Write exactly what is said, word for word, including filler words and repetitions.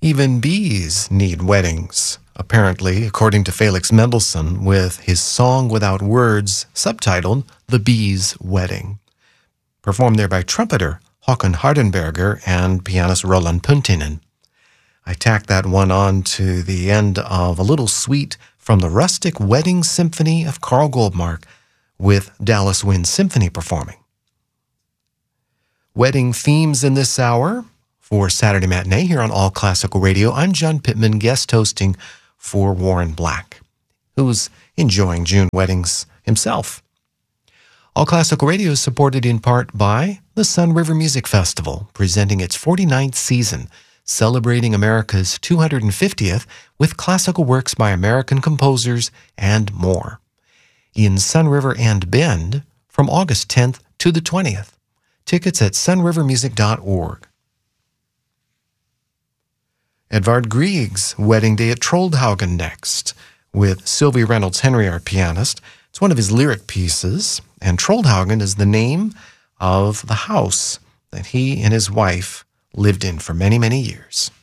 Even bees need weddings, apparently, according to Felix Mendelssohn, with his Song Without Words, subtitled The Bee's Wedding. Performed there by trumpeter Håkan Hardenberger and pianist Roland Puntinen. I tacked that one on to the end of a little suite from the Rustic Wedding Symphony of Carl Goldmark, with Dallas Wind Symphony performing. Wedding themes in this hour for Saturday Matinee here on All Classical Radio. I'm John Pittman, guest hosting for Warren Black, who's enjoying June weddings himself. All Classical Radio is supported in part by the Sun River Music Festival, presenting its forty-ninth season, celebrating America's two hundred fiftieth with classical works by American composers and more. In Sun River and Bend from August tenth to the twentieth. Tickets at sun river music dot org. Edvard Grieg's Wedding Day at Troldhaugen next, with Sylvie Reynolds Henry, our pianist. It's one of his lyric pieces, and Troldhaugen is the name of the house that he and his wife lived in for many, many years.